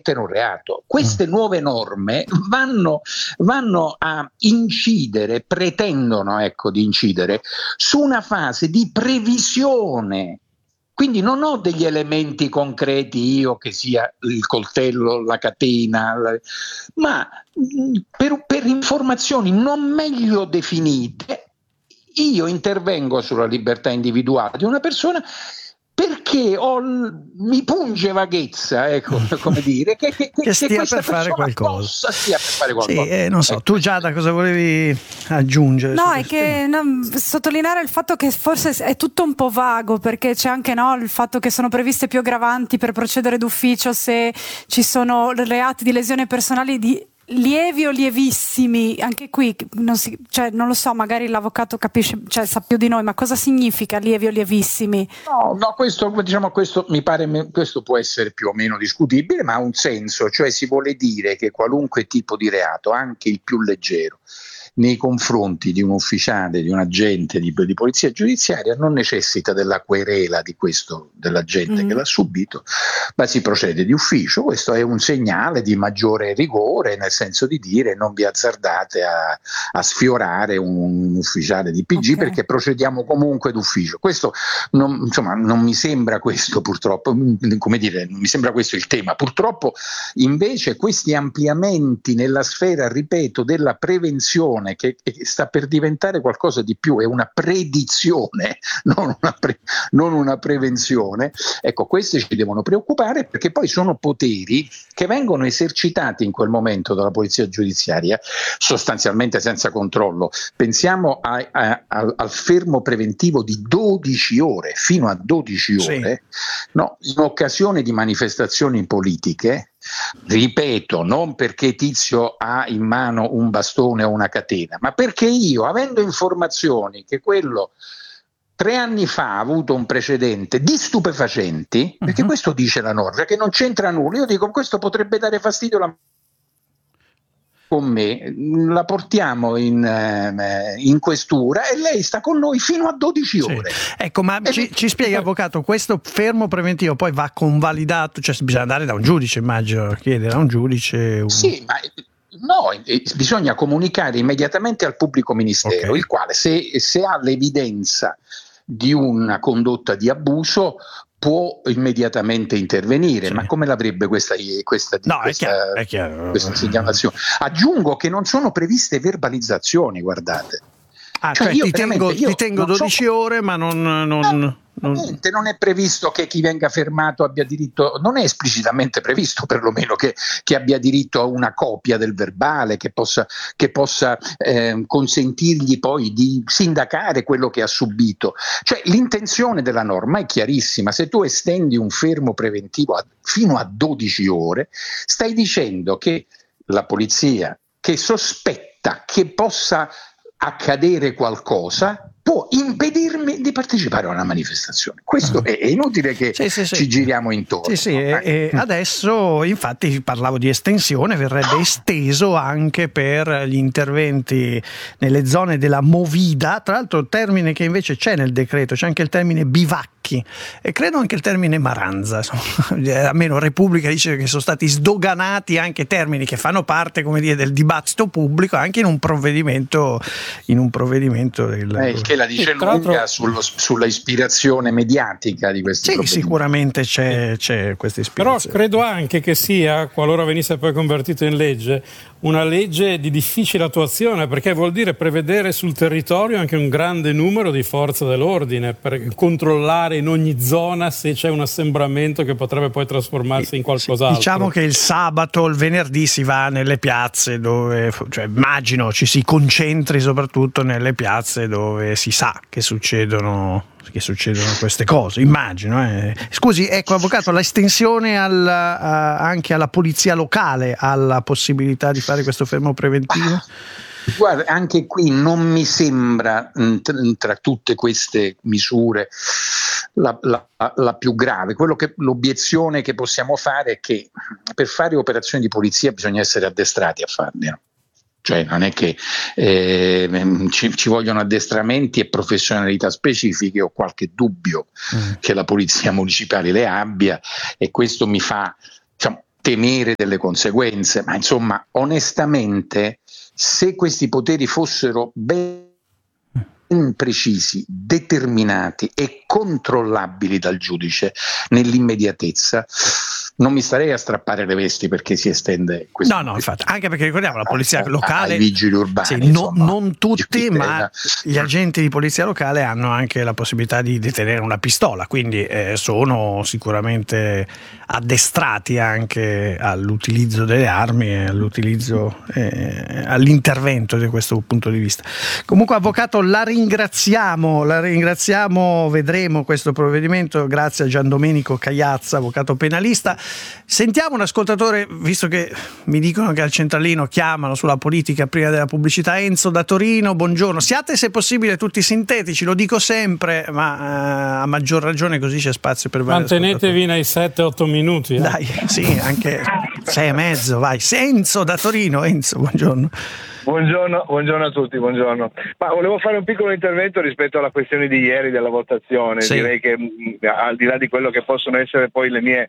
commettere un reato. Queste nuove norme vanno a incidere, pretendono di incidere su una fase di previsione. Quindi non ho degli elementi concreti, io che sia il coltello, la catena, ma per informazioni non meglio definite io intervengo sulla libertà individuale di una persona perché mi punge vaghezza, come dire, che stia questa per fare qualcosa. Stia per fare qualcosa. Sì, non so, tu Giada cosa volevi aggiungere? No, è che sottolineare il fatto che forse è tutto un po' vago, perché c'è anche il fatto che sono previste più aggravanti per procedere d'ufficio se ci sono reati di lesione personali di lievi o lievissimi. Anche qui non lo so, magari l'avvocato capisce, sa più di noi, ma cosa significa lievi o lievissimi? No, questo mi pare, questo può essere più o meno discutibile, ma ha un senso, cioè si vuole dire che qualunque tipo di reato, anche il più leggero, nei confronti di un ufficiale, di un agente di polizia giudiziaria, non necessita della querela dell'agente che l'ha subito, ma si procede di ufficio. Questo è un segnale di maggiore rigore, nel senso di dire non vi azzardate a sfiorare un ufficiale di PG, perché procediamo comunque d'ufficio. Questo non mi sembra questo, purtroppo, come dire, non mi sembra questo il tema. Purtroppo invece questi ampliamenti nella sfera, ripeto, della prevenzione, che sta per diventare qualcosa di più, è una predizione, non una prevenzione. Queste ci devono preoccupare, perché poi sono poteri che vengono esercitati in quel momento dalla polizia giudiziaria sostanzialmente senza controllo. Pensiamo al fermo preventivo di 12 ore, fino a 12 ore, in occasione di manifestazioni politiche. Ripeto, non perché Tizio ha in mano un bastone o una catena, ma perché io, avendo informazioni che quello 3 anni fa ha avuto un precedente di stupefacenti, perché questo dice la norma, che non c'entra nulla, io dico questo potrebbe dare fastidio con me, la portiamo in questura e lei sta con noi fino a 12 ore. Ecco, ma ci spiega, avvocato, questo fermo preventivo poi va convalidato, cioè bisogna andare da un giudice, immagino, chiedere a un giudice. Sì, ma bisogna comunicare immediatamente al pubblico ministero, il quale se ha l'evidenza di una condotta di abuso può immediatamente intervenire. Ma come l'avrebbe questa segnalazione? Aggiungo che non sono previste verbalizzazioni, guardate. Cioè ti tengo 12 ore, ma non è previsto che chi venga fermato abbia diritto, non è esplicitamente previsto perlomeno che abbia diritto a una copia del verbale che possa consentirgli poi di sindacare quello che ha subito. Cioè l'intenzione della norma è chiarissima: se tu estendi un fermo preventivo fino a 12 ore, stai dicendo che la polizia, che sospetta che possa accadere qualcosa, può impedirmi di partecipare a una manifestazione. Questo è inutile che ci giriamo intorno. E adesso, infatti, parlavo di estensione, verrebbe esteso anche per gli interventi nelle zone della movida. Tra l'altro, il termine che invece c'è nel decreto, c'è anche il termine bivacchi e credo anche il termine maranza. Almeno Repubblica dice che sono stati sdoganati anche termini che fanno parte, come dire, del dibattito pubblico, anche in un provvedimento che la dice lunga sulla ispirazione mediatica di questi provvedimenti. Sicuramente c'è questa ispirazione. Però credo anche che sia, qualora venisse poi convertito in legge, una legge di difficile attuazione, perché vuol dire prevedere sul territorio anche un grande numero di forze dell'ordine per controllare in ogni zona se c'è un assembramento che potrebbe poi trasformarsi in qualcos'altro. Diciamo che il sabato, il venerdì si va nelle piazze dove, immagino ci si concentri soprattutto nelle piazze dove si sa che succedono queste cose, immagino. Scusi, ecco, avvocato, la estensione anche alla polizia locale ha la possibilità di fare questo fermo preventivo? Guarda, anche qui non mi sembra, tra tutte queste misure, la più grave. L'obiezione che possiamo fare è che per fare operazioni di polizia bisogna essere addestrati a farle, no? Cioè non è che ci vogliono addestramenti e professionalità specifiche. Ho qualche dubbio che la polizia municipale le abbia, e questo mi fa temere delle conseguenze, ma insomma, onestamente, se questi poteri fossero ben precisi, determinati e controllabili dal giudice nell'immediatezza, non mi starei a strappare le vesti perché si estende questo. No, infatti, anche perché ricordiamo la polizia locale, ai vigili urbani, sì, insomma, non tutti, ma gli agenti di polizia locale hanno anche la possibilità di detenere una pistola, quindi sono sicuramente addestrati anche all'utilizzo delle armi e all'intervento da questo punto di vista. Comunque, avvocato, la ringraziamo, vedremo questo provvedimento grazie a Giandomenico Cagliazza, avvocato penalista. Sentiamo un ascoltatore, visto che mi dicono che al centralino chiamano sulla politica prima della pubblicità. Enzo da Torino, buongiorno. Siate se possibile tutti sintetici, lo dico sempre, ma a maggior ragione così c'è spazio per vari mantenetevi nei 7-8 minuti. Dai, sì, anche 6,5, vai. Enzo da Torino, Enzo, buongiorno. Buongiorno a tutti, buongiorno. Ma volevo fare un piccolo intervento rispetto alla questione di ieri della votazione. Sì. Direi che al di là di quello che possono essere poi le mie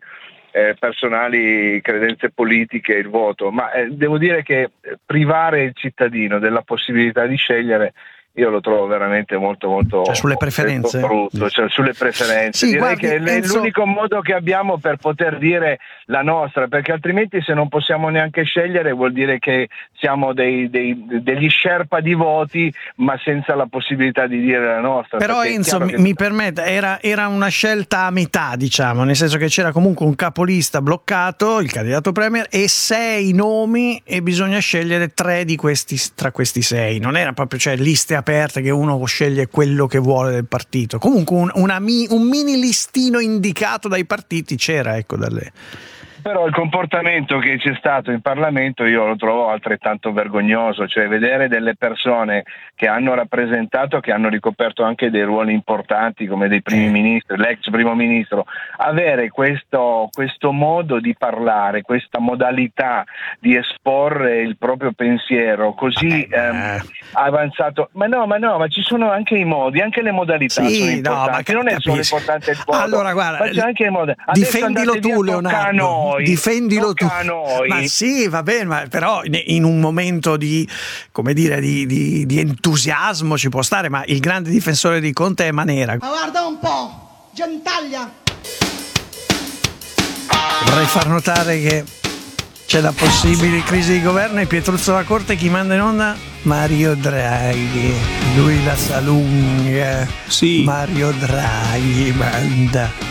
personali credenze politiche, il voto, ma devo dire che privare il cittadino della possibilità di scegliere, io lo trovo veramente molto sulle preferenze, brutto, sulle preferenze. Sì, direi guardi, che è l'unico modo che abbiamo per poter dire la nostra, perché altrimenti se non possiamo neanche scegliere vuol dire che siamo degli sherpa di voti, ma senza la possibilità di dire la nostra. Però Enzo, mi permetta, era una scelta a metà, diciamo, nel senso che c'era comunque un capolista bloccato, il candidato premier, e 6 nomi e bisogna scegliere 3 di questi, tra questi 6. Non era proprio, cioè, liste aperte che uno sceglie quello che vuole del partito. Comunque un mini listino indicato dai partiti c'era, ecco, dalle... Però il comportamento che c'è stato in Parlamento io lo trovo altrettanto vergognoso, cioè vedere delle persone che hanno rappresentato, che hanno ricoperto anche dei ruoli importanti come dei primi ministri, l'ex primo ministro, avere questo modo di parlare, questa modalità di esporre il proprio pensiero così avanzato, ma ci sono anche i modi, anche le modalità sono importanti, non è solo importante il modo, allora guarda, ma c'è anche il modo. Difendilo tu, Leonardo. Difendilo tu. Ma sì, va bene, ma però in un momento di, come dire, di entusiasmo ci può stare, ma il grande difensore di Conte è Manera. Ma guarda un po', Gentaglia. Vorrei far notare che c'è la possibile crisi di governo e Pietruzzo la Corte chi manda in onda? Mario Draghi, lui la sa lunga. Sì. Mario Draghi manda.